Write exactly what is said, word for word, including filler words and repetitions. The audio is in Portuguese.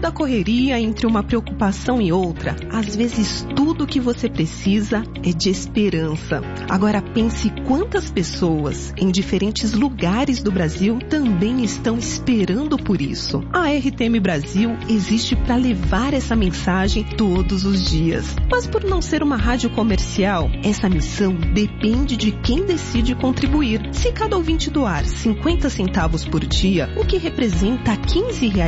da correria entre uma preocupação e outra, às vezes tudo que você precisa é de esperança. Agora pense quantas pessoas em diferentes lugares do Brasil também estão esperando por isso. A R T M Brasil existe para levar essa mensagem todos os dias. Mas por não ser uma rádio comercial, essa missão depende de quem decide contribuir. Se cada ouvinte doar cinquenta centavos por dia, o que representa quinze reais